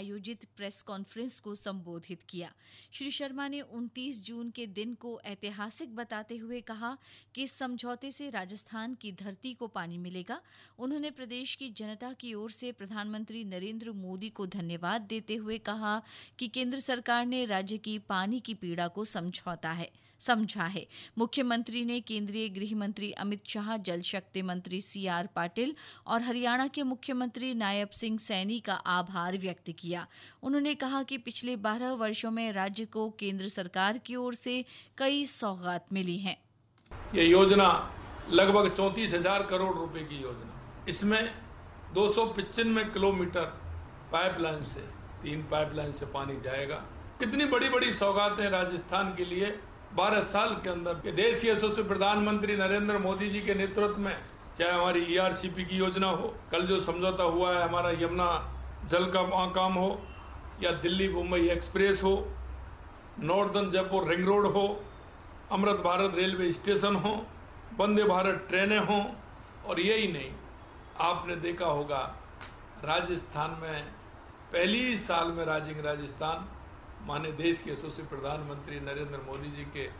आयोजित press conference को संबोधित किया। श्री शर्मा ने 29 जून के दिन को ऐतिहासिक बताते हुए कहा कि इस समझौते से राजस्थान की धरती को पानी मिलेगा। उन्होंने प्रदेश की जनता की ओर से प्रधानमंत्री नरेंद्र मोदी को धन्यवाद देते हुए कहा कि केंद्र सरकार ने राज्य की पानी की पीड़ा को समझा है। मुख्यमंत्री ने केंद्रीय गृह मंत्री अमित शाह, जल शक्ति मंत्री CR पाटिल और हरियाणा के मुख्यमंत्री नायब सिंह सैनी का आभार व्यक्त किया। उन्होंने कहा कि पिछले 12 वर्षों में राज्य को केंद्र सरकार की ओर से कई सौगात मिली हैं। ये योजना लगभग 34,000 करोड़ रुपए की योजना, इसमें 295 किलोमीटर पाइपलाइन से 3 पाइपलाइन से पानी जाएगा। कितनी बड़ी बड़ी सौगातें राजस्थान के लिए 12 साल के अंदर। देश के यशस्वी प्रधानमंत्री नरेंद्र मोदी जी के नेतृत्व में, चाहे हमारी ERCP की योजना हो, कल जो समझौता हुआ है हमारा यमुना जल का काम हो, या दिल्ली मुंबई एक्सप्रेस हो, नॉर्दर्न जयपुर रिंग रोड हो, अमृत भारत रेलवे स्टेशन हो, वंदे भारत ट्रेनें हो, और यही नहीं, आपने देखा होगा राजस्थान में पहली साल में राइजिंग राजस्थान माने देश के यशस्वी प्रधानमंत्री नरेंद्र मोदी जी के।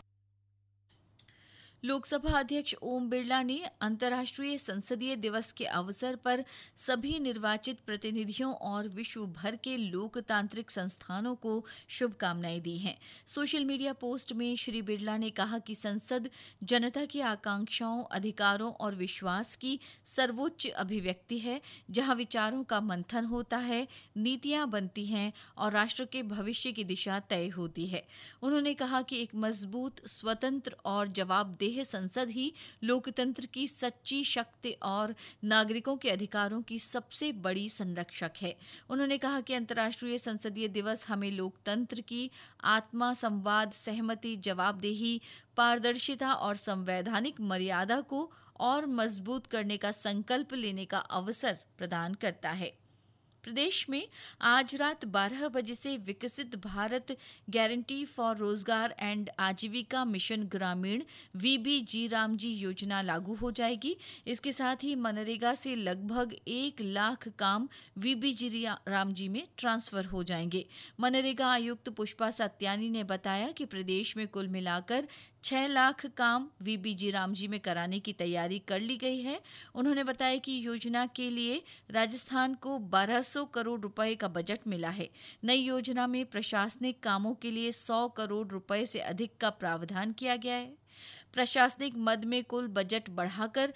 लोकसभा अध्यक्ष ओम बिरला ने अंतर्राष्ट्रीय संसदीय दिवस के अवसर पर सभी निर्वाचित प्रतिनिधियों और विश्व भर के लोकतांत्रिक संस्थानों को शुभकामनाएं दी हैं। सोशल मीडिया पोस्ट में श्री बिरला ने कहा कि संसद जनता की आकांक्षाओं, अधिकारों और विश्वास की सर्वोच्च अभिव्यक्ति है, जहां विचारों का मंथन होता है, नीतियां बनती हैं और राष्ट्र के भविष्य की दिशा तय होती है। उन्होंने कहा कि एक मजबूत, स्वतंत्र और जवाबदेह संसद ही लोकतंत्र की सच्ची शक्ति और नागरिकों के अधिकारों की सबसे बड़ी संरक्षक है। उन्होंने कहा कि अंतर्राष्ट्रीय संसदीय दिवस हमें लोकतंत्र की आत्मा, संवाद, सहमति, जवाबदेही, पारदर्शिता और संवैधानिक मर्यादा को और मजबूत करने का संकल्प लेने का अवसर प्रदान करता है। प्रदेश में आज रात 12 बजे से विकसित भारत गारंटी फॉर रोजगार एंड आजीविका मिशन ग्रामीण VBG रामजी योजना लागू हो जाएगी। इसके साथ ही मनरेगा से लगभग 1 लाख काम VBG रामजी में ट्रांसफर हो जाएंगे। मनरेगा आयुक्त पुष्पा सत्यानी ने बताया कि प्रदेश में कुल मिलाकर 6 लाख काम VBG रामजी में कराने की तैयारी कर ली गई है। उन्होंने बताया कि योजना के लिए राजस्थान को 1200 करोड़ रुपए का बजट मिला है। नई योजना में प्रशासनिक कामों के लिए 100 करोड़ रुपए से अधिक का प्रावधान किया गया है। प्रशासनिक मद में कुल बजट बढ़ाकर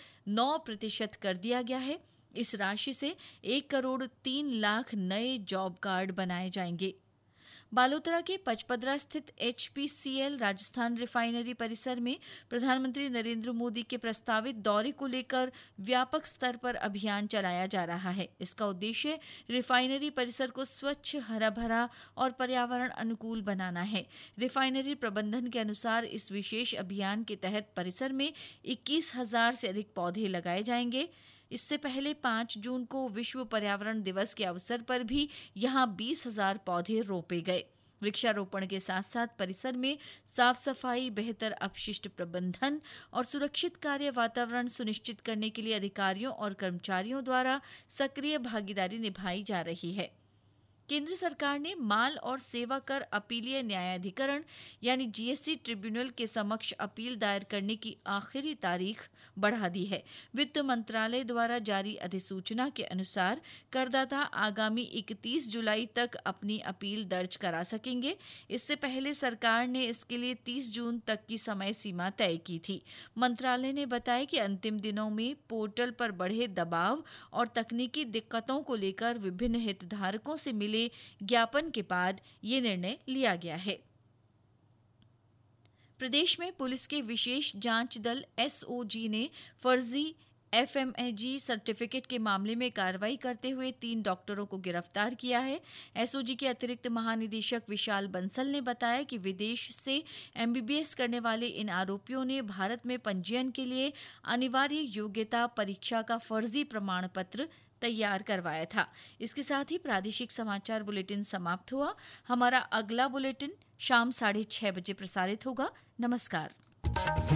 9% कर दिया गया है। इस राशि से 1 करोड़ 3 लाख नए जॉब कार्ड बनाए जाएंगे। बालोतरा के पचपदरा स्थित HPCL राजस्थान रिफाइनरी परिसर में प्रधानमंत्री नरेंद्र मोदी के प्रस्तावित दौरे को लेकर व्यापक स्तर पर अभियान चलाया जा रहा है। इसका उद्देश्य रिफाइनरी परिसर को स्वच्छ, हरा भरा और पर्यावरण अनुकूल बनाना है। रिफाइनरी प्रबंधन के अनुसार इस विशेष अभियान के तहत परिसर में 21,000 से अधिक पौधे लगाए जाएंगे। इससे पहले 5 जून को विश्व पर्यावरण दिवस के अवसर पर भी यहां 20,000 पौधे रोपे गए। वृक्षारोपण के साथ साथ परिसर में साफ सफाई, बेहतर अपशिष्ट प्रबंधन और सुरक्षित कार्य वातावरण सुनिश्चित करने के लिए अधिकारियों और कर्मचारियों द्वारा सक्रिय भागीदारी निभाई जा रही है। केंद्र सरकार ने माल और सेवा कर अपीलीय न्यायाधिकरण यानी GST ट्रिब्यूनल के समक्ष अपील दायर करने की आखिरी तारीख बढ़ा दी है। वित्त मंत्रालय द्वारा जारी अधिसूचना के अनुसार करदाता आगामी 31 जुलाई तक अपनी अपील दर्ज करा सकेंगे। इससे पहले सरकार ने इसके लिए 30 जून तक की समय सीमा तय की थी। मंत्रालय ने बताया कि अंतिम दिनों में पोर्टल पर बढ़े दबाव और तकनीकी दिक्कतों को लेकर विभिन्न हितधारकों से मिले ज्ञापन के बाद ये निर्णय लिया गया है। प्रदेश में पुलिस के विशेष जांच दल SOG ने फर्जी FMAG सर्टिफिकेट के मामले में कार्रवाई करते हुए 3 डॉक्टरों को गिरफ्तार किया है। SOG के अतिरिक्त महानिदेशक विशाल बंसल ने बताया कि विदेश से MBBS करने वाले इन आरोपियों ने भारत में पंजीयन के लिए अनिवार्य योग्यता परीक्षा का फर्जी प्रमाण पत्र तैयार करवाया था। इसके साथ ही प्रादेशिक समाचार बुलेटिन समाप्त हुआ। हमारा अगला बुलेटिन शाम 6:30 बजे प्रसारित होगा। नमस्कार।